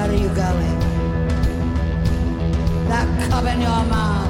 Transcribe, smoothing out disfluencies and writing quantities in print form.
Where are you going? That cub in your mouth.